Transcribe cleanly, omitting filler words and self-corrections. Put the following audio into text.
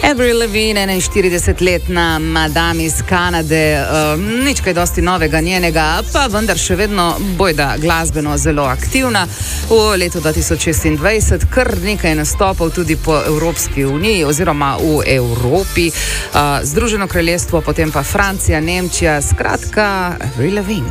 Avril Lavigne, 41-letna madam iz Kanade, nič kaj dosti novega njenega, pa vendar še vedno bojda glasbeno zelo aktivna. V letu 2026 kar nekaj nastopov tudi po Evropski uniji oziroma v Evropi, Združeno kraljestvo, potem pa Francija, Nemčija, skratka Avril Lavigne.